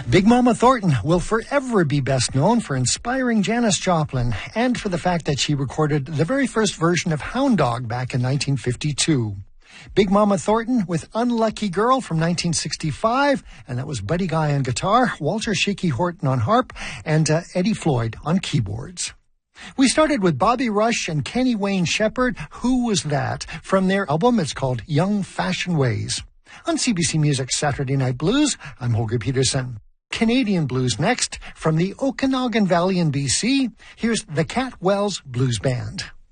Big Mama Thornton will forever be best known for inspiring Janis Joplin and for the fact that she recorded the very first version of Hound Dog back in 1952. Big Mama Thornton with Unlucky Girl from 1965, and that was Buddy Guy on guitar, Walter Shakey Horton on harp, and Eddie Floyd on keyboards. We started with Bobby Rush and Kenny Wayne Shepherd, Who Was That? From their album. It's called Young Fashion Ways. On CBC Music's Saturday Night Blues, I'm Holger Peterson. Canadian blues next. From the Okanagan Valley in BC, here's the Cat Wells Blues Band.